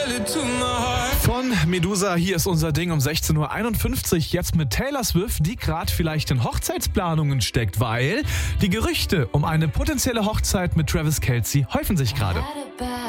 Von Medusa, hier ist unser Ding um 16.51 Uhr, jetzt mit Taylor Swift, die gerade vielleicht in Hochzeitsplanungen steckt, weil die Gerüchte um eine potenzielle Hochzeit mit Travis Kelce häufen sich gerade.